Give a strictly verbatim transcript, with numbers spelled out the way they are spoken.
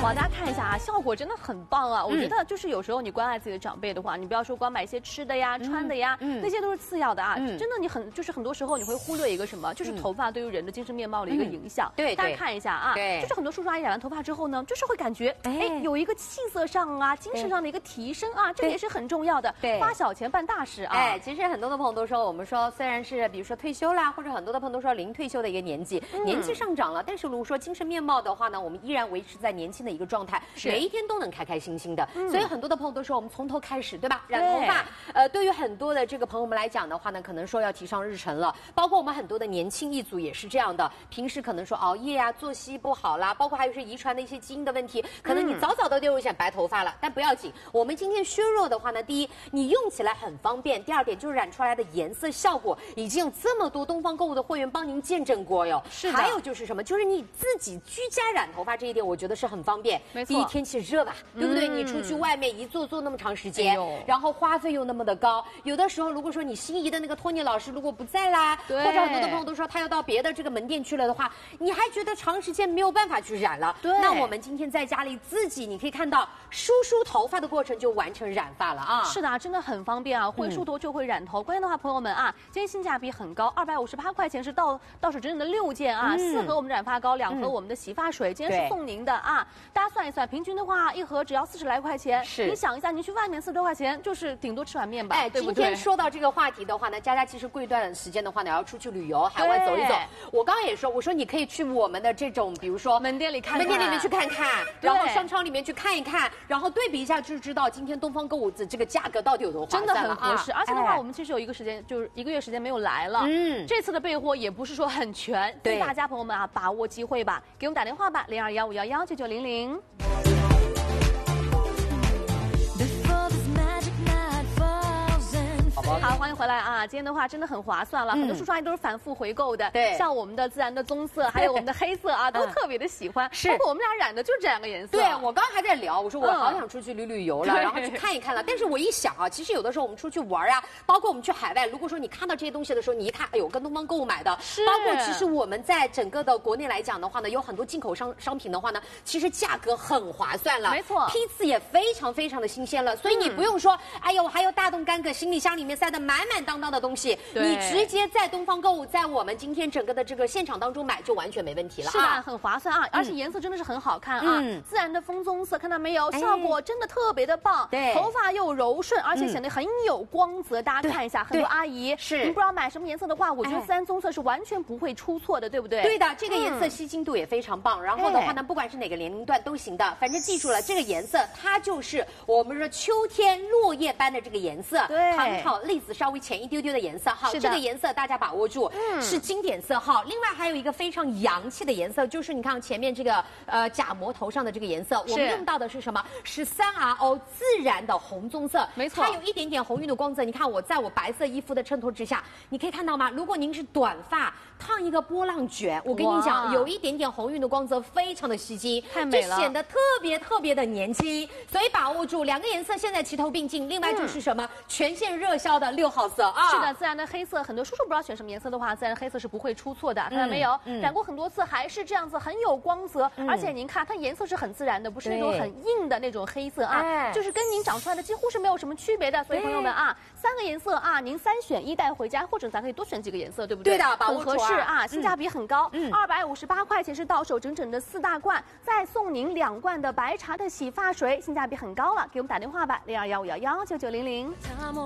哇，大家看一下啊，效果真的很棒啊！我觉得就是有时候你关爱自己的长辈的话，你不要说光买一些吃的呀、穿的呀，那些都是次要的啊。真的，你很就是很多时候你会忽略一个什么，就是头发对于人的精神面貌的一个影响。 对， 大家看一下啊，就是很多叔叔阿姨染完头发之后呢，就是会感觉哎有一个气色上啊、精神上的一个提升啊，这个也是很重要的。对，花小钱办大事啊。 哎，其实很多的朋友都说，我们说虽然是比如说退休啦，或者很多的朋友都说临退休的一个年纪，年纪上涨了，但是如果说精神面貌的话呢，我们依然维持在年轻的一个状态，每一天都能开开心心的。所以很多的朋友都说，我们从头开始，对吧？染头发，呃，对于很多的这个朋友们来讲的话呢，可能说要提上日程了。包括我们很多的年轻一族也是这样的，平时可能说熬夜啊、作息不好啦，包括还有是遗传的一些基因的问题，可能你早早都丢一些白头发了，但不要紧。我们今天削弱的话呢，第一，你用起来很方便；第二点就是染出来的颜色效果，已经有这么多东方购物的会员帮您见证过哟。是的。还有就是什么？就是你自己居家染头发这一点，我觉得是很方便。没错。第一，天气热吧，对不对？你出去外面一坐坐那么长时间，然后花费又那么的高，有的时候如果说你心仪的那个托尼老师如果不在啦，或者很多的朋友都说他要到别的这个门店去了的话，你还觉得长时间没有办法去染了。对。那我们今天在家里自己，你可以看到梳梳头发的过程就完成染发了啊。 是的啊，真的很方便啊，会梳头就会染头。关键的话，朋友们啊，今天性价比很高，二百五十八块钱是到到手整整的六件啊，四盒我们染发膏，两盒我们的洗发水，今天是送您的啊。大家算一算，平均的话一盒只要四十来块钱。是。你想一下，你去外面四十多块钱，就是顶多吃碗面吧，哎，对不对？ 今天说到这个话题的话呢，佳佳其实过一段时间的话呢，要出去旅游，海外走一走。我刚刚也说，我说你可以去我们的这种，比如说门店里看看， 门店里面去看看，然后商场里面去看一看，然后对比一下，就知道今天东方购物的这个价格到底有多划算了。 真的很合适，而且的话，我们其实有一个时间，就是一个月时间没有来了。嗯，这次的备货也不是说很全，所以大家朋友们啊，把握机会吧，给我们打电话吧，零二幺五幺幺九九零零。好，欢迎回来啊！今天的话真的很划算了，很多叔叔阿姨都是反复回购的。对，像我们的自然的棕色，还有我们的黑色啊，都特别的喜欢。是，包括我们俩染的就这两个颜色。 对，我刚刚还在聊，我说我好想出去旅旅游了，然后去看一看了。但是我一想啊，其实有的时候我们出去玩啊，包括我们去海外，如果说你看到这些东西的时候，你一看，哎呦，跟东方购物买的。是。包括其实我们在整个的国内来讲的话呢，有很多进口商商品的话呢，其实价格很划算了。没错。批次也非常非常的新鲜了，所以你不用说，哎呦，还有大动干戈，行李箱里面塞的满满当当的东西，你直接在东方购物，在我们今天整个的这个现场当中买就完全没问题了。 是的，很划算啊，而且颜色真的是很好看啊，自然的枫棕色，看到没有？效果真的特别的棒，对，头发又柔顺，而且显得很有光泽。大家看一下，很多阿姨是，您不知道买什么颜色的话，我觉得自然棕色是完全不会出错的，对不对？ 对的，这个颜色吸睛度也非常棒。然后的话呢，不管是哪个年龄段都行的，反正记住了，这个颜色它就是我们说秋天落叶般的这个颜色，对，糖炒栗子稍微浅一丢丢的颜色哈，这个颜色大家把握住，嗯，是经典色号。另外还有一个非常洋气的颜色，就是你看前面这个呃假模头上的这个颜色，我们用到的是什么？是三 R O 自然的红棕色，没错，它有一点点红晕的光泽。你看我在我白色衣服的衬托之下，你可以看到吗？如果您是短发，烫一个波浪卷，我跟你讲，有一点点红晕的光泽，非常的吸睛，太美了，就显得特别特别的年轻。所以把握住两个颜色，现在齐头并进。另外就是什么？全线热销的六号色啊， 是的，自然的黑色，很多叔叔不知道选什么颜色的话，自然黑色是不会出错的，看到没有？染过很多次还是这样子，很有光泽，而且您看它颜色是很自然的，不是那种很硬的那种黑色啊，就是跟您长出来的几乎是没有什么区别的。所以朋友们啊，三个颜色啊，您三选一带回家，或者咱可以多选几个颜色，对不对？ 对的， 很合适啊，性价比很高，二百五十八块钱是到手整整的四大罐，再送您两罐的白茶的洗发水，性价比很高了。给我们打电话吧，零二幺五幺幺九九零零。